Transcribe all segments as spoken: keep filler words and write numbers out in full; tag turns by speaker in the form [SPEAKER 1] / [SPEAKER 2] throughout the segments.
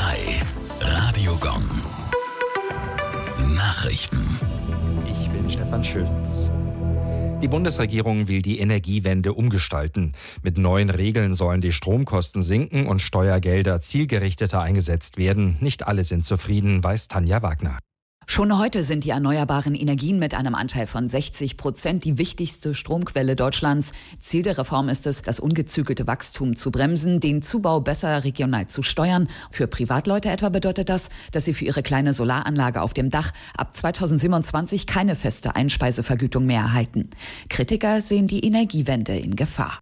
[SPEAKER 1] drei. Radio Gong. Nachrichten.
[SPEAKER 2] Ich bin Stefan Schötz. Die Bundesregierung will die Energiewende umgestalten. Mit neuen Regeln sollen die Stromkosten sinken und Steuergelder zielgerichteter eingesetzt werden. Nicht alle sind zufrieden, weiß Tanja Wagner.
[SPEAKER 3] Schon heute sind die erneuerbaren Energien mit einem Anteil von sechzig Prozent die wichtigste Stromquelle Deutschlands. Ziel der Reform ist es, das ungezügelte Wachstum zu bremsen, den Zubau besser regional zu steuern. Für Privatleute etwa bedeutet das, dass sie für ihre kleine Solaranlage auf dem Dach ab zweitausendsiebenundzwanzig keine feste Einspeisevergütung mehr erhalten. Kritiker sehen die Energiewende in Gefahr.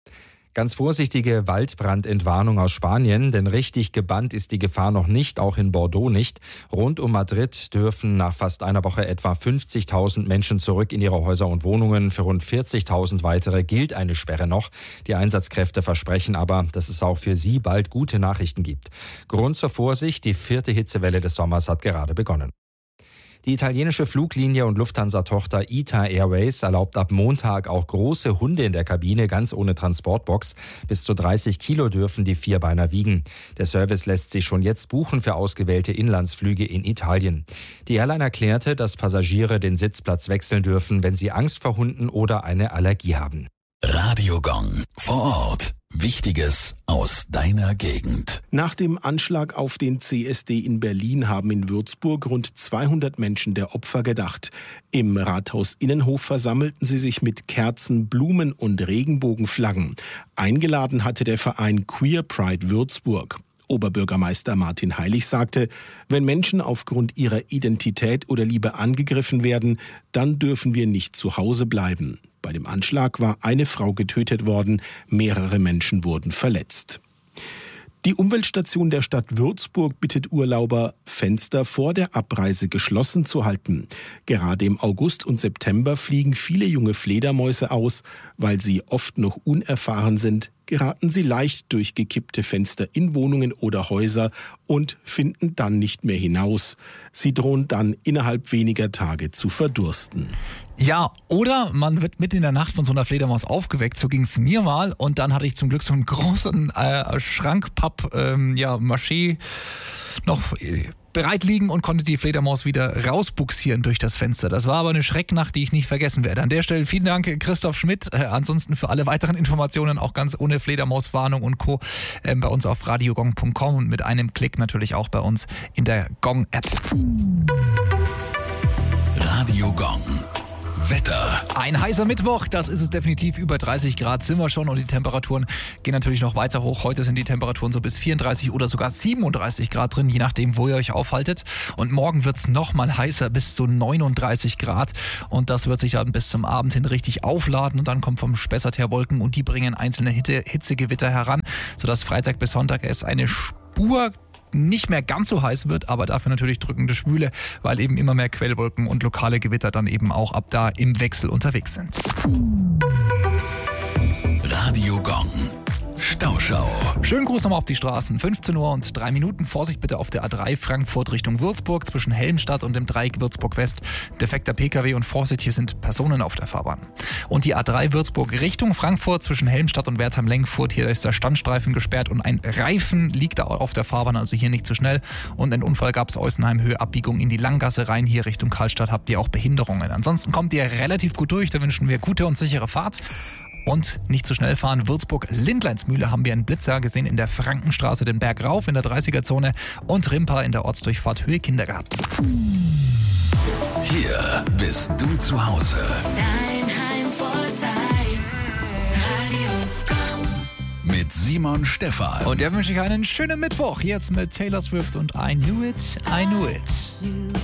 [SPEAKER 2] Ganz vorsichtige Waldbrandentwarnung aus Spanien, denn richtig gebannt ist die Gefahr noch nicht, auch in Bordeaux nicht. Rund um Madrid dürfen nach fast einer Woche etwa fünfzigtausend Menschen zurück in ihre Häuser und Wohnungen. Für rund vierzigtausend weitere gilt eine Sperre noch. Die Einsatzkräfte versprechen aber, dass es auch für sie bald gute Nachrichten gibt. Grund zur Vorsicht, die vierte Hitzewelle des Sommers hat gerade begonnen. Die italienische Fluglinie und Lufthansa-Tochter I T A Airways erlaubt ab Montag auch große Hunde in der Kabine, ganz ohne Transportbox. Bis zu dreißig Kilo dürfen die Vierbeiner wiegen. Der Service lässt sich schon jetzt buchen für ausgewählte Inlandsflüge in Italien. Die Airline erklärte, dass Passagiere den Sitzplatz wechseln dürfen, wenn sie Angst vor Hunden oder eine Allergie haben.
[SPEAKER 1] Radio Gong. Vor Ort. Wichtiges aus deiner Gegend.
[SPEAKER 4] Nach dem Anschlag auf den C S D in Berlin haben in Würzburg rund zweihundert Menschen der Opfer gedacht. Im Rathaus-Innenhof versammelten sie sich mit Kerzen, Blumen und Regenbogenflaggen. Eingeladen hatte der Verein Queer Pride Würzburg. Oberbürgermeister Martin Heilig sagte, wenn Menschen aufgrund ihrer Identität oder Liebe angegriffen werden, dann dürfen wir nicht zu Hause bleiben. Bei dem Anschlag war eine Frau getötet worden, mehrere Menschen wurden verletzt. Die Umweltstation der Stadt Würzburg bittet Urlauber, Fenster vor der Abreise geschlossen zu halten. Gerade im August und September fliegen viele junge Fledermäuse aus. Weil sie oft noch unerfahren sind, geraten sie leicht durch gekippte Fenster in Wohnungen oder Häuser und finden dann nicht mehr hinaus. Sie drohen dann innerhalb weniger Tage zu verdursten.
[SPEAKER 5] Ja, oder man wird mitten in der Nacht von so einer Fledermaus aufgeweckt. So ging es mir mal. Und dann hatte ich zum Glück so einen großen äh, Schrankpapp, ähm, ja, Maché noch äh, bereit liegen und konnte die Fledermaus wieder rausbuxieren durch das Fenster. Das war aber eine Schrecknacht, die ich nicht vergessen werde. An der Stelle vielen Dank, Christoph Schmidt. Äh, ansonsten für alle weiteren Informationen, auch ganz ohne Fledermauswarnung und Co. Äh, bei uns auf radiogong punkt com und mit einem Klick natürlich auch bei uns in der Gong-App.
[SPEAKER 1] Radio Gong. Wetter.
[SPEAKER 5] Ein heißer Mittwoch, das ist es definitiv. Über dreißig Grad sind wir schon und die Temperaturen gehen natürlich noch weiter hoch. Heute sind die Temperaturen so bis vierunddreißig oder sogar siebenunddreißig Grad drin, je nachdem, wo ihr euch aufhaltet. Und morgen wird es noch mal heißer, bis zu neununddreißig Grad. Und das wird sich dann bis zum Abend hin richtig aufladen. Und dann kommen vom Spessart her Wolken und die bringen einzelne Hitte, Hitzegewitter heran, sodass Freitag bis Sonntag es eine Spur nicht mehr ganz so heiß wird, aber dafür natürlich drückende Schwüle, weil eben immer mehr Quellwolken und lokale Gewitter dann eben auch ab da im Wechsel unterwegs sind.
[SPEAKER 1] Radio Gong. Stauschau.
[SPEAKER 5] Schönen Gruß nochmal auf die Straßen. fünfzehn Uhr und drei Minuten. Vorsicht bitte auf der A drei Frankfurt Richtung Würzburg zwischen Helmstadt und dem Dreieck Würzburg West. Defekter Pkw und Vorsicht, hier sind Personen auf der Fahrbahn. Und die A drei Würzburg Richtung Frankfurt zwischen Helmstadt und Wertheim-Lenkfurt. Hier ist der Standstreifen gesperrt und ein Reifen liegt da auf der Fahrbahn, also hier nicht zu schnell. Und ein Unfall gab es Eusenheim, Höhe Abbiegung in die Langgasse rein. Hier Richtung Karlstadt habt ihr auch Behinderungen. Ansonsten kommt ihr relativ gut durch. Da wünschen wir gute und sichere Fahrt. Und nicht zu schnell fahren. Würzburg-Lindleinsmühle haben wir einen Blitzer gesehen in der Frankenstraße, den Berg rauf in der dreißiger-Zone und Rimpa in der Ortsdurchfahrt Höhe Kindergarten.
[SPEAKER 1] Hier bist du zu Hause.
[SPEAKER 6] Dein Heimvorteil. Radio Gong.
[SPEAKER 1] Mit Simon Stephan.
[SPEAKER 5] Und der wünsche ich einen schönen Mittwoch. Jetzt mit Taylor Swift und I Knew It, I Knew It.